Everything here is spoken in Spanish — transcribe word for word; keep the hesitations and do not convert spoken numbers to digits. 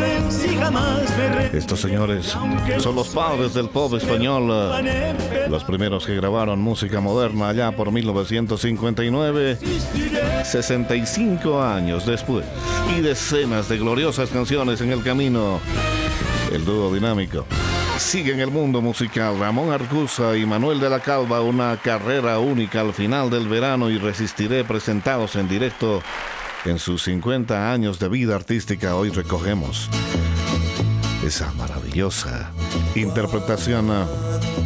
Estos señores son los padres del pop español, los primeros que grabaron música moderna allá por mil novecientos cincuenta y nueve, sesenta y cinco años después, y decenas de gloriosas canciones en el camino. El dúo dinámico sigue en el mundo musical. Ramón Arcusa y Manuel de la Calva, una carrera única al final del verano y Resistiré, presentados en directo en sus cincuenta años de vida artística. Hoy recogemos esa maravillosa interpretación